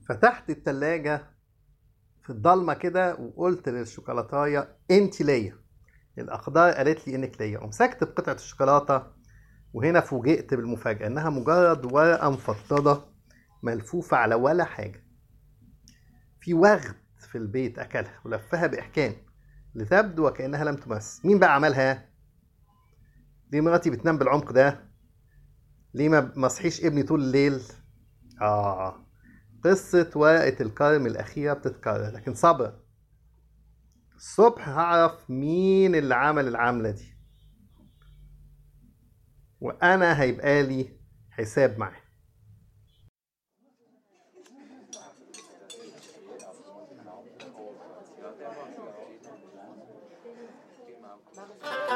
فتحت التلاجة في الضلمة كده وقلت للشوكولاتاية انت ليا. الأقدار قالت لي انك ليا، ومسكت بقطعة الشوكولاتة. وهنا فوجئت بالمفاجأة انها مجرد ورقة مفضضة ملفوفة على ولا حاجة. في وغد في البيت أكلها ولفها بإحكام لتبدو وكأنها لم تمس. مين بقى عملها؟ ليه مراتي بتنام بالعمق ده؟ ليه ما صحيش ابني طول الليل؟ قصة ورقة الكرم الأخيرة بتتكرر، لكن صبر. الصبح هعرف مين اللي عمل العملة دي، وأنا هيبقى لي حساب معاه.